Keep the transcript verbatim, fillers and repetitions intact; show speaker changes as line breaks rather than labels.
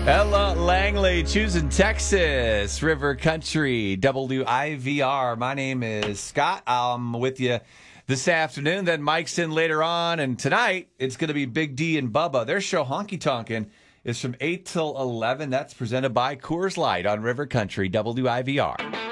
Ella Langley choosing Texas, River Country, W I V R. My name is Scott. I'm with you this afternoon. Then Mike's in later on. And tonight, it's going to be Big D and Bubba. Their show, Honky Tonkin', is from eight till eleven. That's presented by Coors Light on River Country, W I V R.